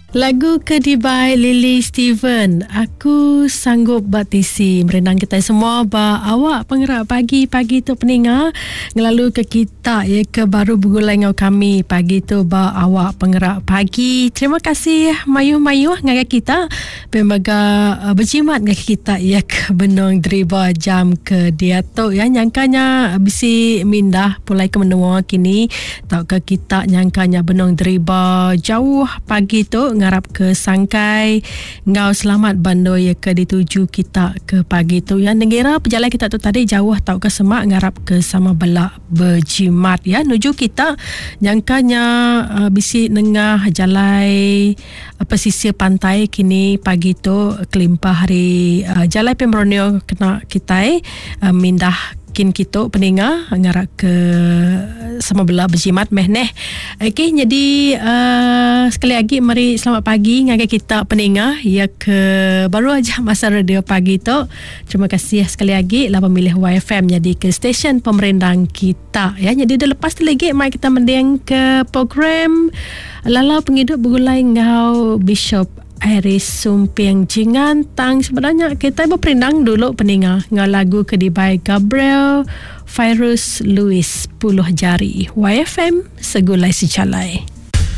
Lagu Kedibai Lily Steven. Aku sanggup batisi merenang kita semua ba awak penggerak pagi tu peninga ngelalu ke kita ya ke baru bergulai dengan kami pagi tu ba awak penggerak pagi. Terima kasih mayu-mayu ngagai kita pemaga berjimat ngagai kita ya ke benong deriba jam ke dia tu ya nyangkanya bisi mindah pulai ke menua kini tau ke kita nyangkanya benong deriba jauh pagi tu ngarap ke Sangkai ngau selamat bandoi ke dituju kita ke pagi tu yang negara perjalanan kita tu tadi jauh tau ke semak ngarap ke sama belak berjimat ya nuju kita nyangkanya bisi nengah jalai pesisir pantai kini pagi tu kelimpah hari jalai Pemronio kena kita mindah kin kita peninga ngarak ke sama belah berjimat meh neh. Okey, jadi sekali lagi mari selamat pagi ngagai kita peninga ya ke baru aja masa radio pagi tu. Terima kasih sekali lagi lah pemilih YFM jadi ke stesen pemerintah kita ya. Jadi dah lepas tu lagi mari kita mendeng ke program Lala Penghidup bergulai ngau Bishop Iris Sumpiang Jingan tang sebenarnya kita berperindang dulu peninga dengan lagu Kedibai Gabriel Virus Louis 10 Jari YFM Segulai Secalai.